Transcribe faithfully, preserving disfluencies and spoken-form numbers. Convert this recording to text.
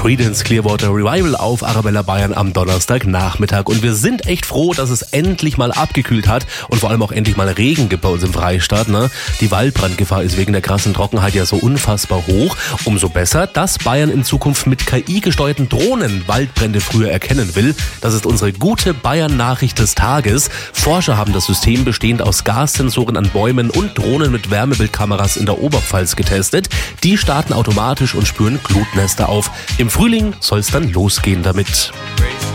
Creedence Clearwater Revival auf Arabella Bayern am Donnerstagnachmittag. Und wir sind echt froh, dass es endlich mal abgekühlt hat und vor allem auch endlich mal Regen gibt bei uns im Freistaat. Ne? Die Waldbrandgefahr ist wegen der krassen Trockenheit ja so unfassbar hoch. Umso besser, dass Bayern in Zukunft mit K I-gesteuerten Drohnen Waldbrände früher erkennen will. Das ist unsere gute Bayern-Nachricht des Tages. Forscher haben das System bestehend aus Gassensoren an Bäumen und Drohnen mit Wärmebildkameras in der Oberpfalz getestet. Die starten automatisch und spüren Glutnester auf. Im Frühling soll es dann losgehen damit.